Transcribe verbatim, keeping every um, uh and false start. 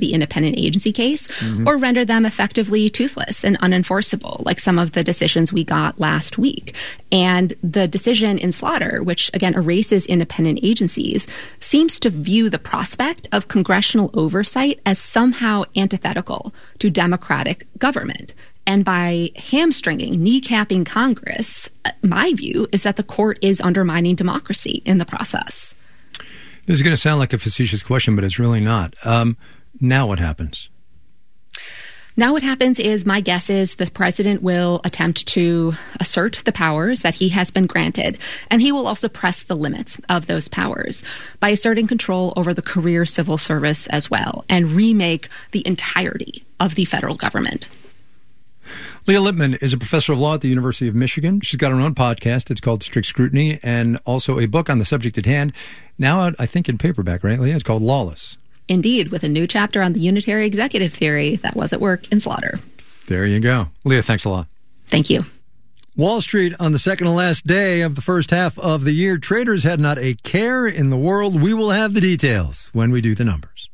the independent agency case, mm-hmm. or render them effectively toothless and unenforceable, like some of the decisions we got last week. And the decision in Slaughter, which again erases independent agencies, seems to view the prospect of congressional oversight as somehow antithetical to democratic government. And by hamstringing, kneecapping Congress, my view is that the court is undermining democracy in the process. This is going to sound like a facetious question, but it's really not. Um, now what happens? Now what happens is, my guess is the president will attempt to assert the powers that he has been granted, and he will also press the limits of those powers by asserting control over the career civil service as well, and remake the entirety of the federal government. Leah Lippman is a professor of law at the University of Michigan. She's got her own podcast. It's called Strict Scrutiny, and also a book on the subject at hand. Now out, I think, in paperback, right, Leah? It's called Lawless. Indeed, with a new chapter on the unitary executive theory that was at work in Slaughter. There you go. Leah, thanks a lot. Thank you. Wall Street on the second to last day of the first half of the year. Traders had not a care in the world. We will have the details when we do the numbers.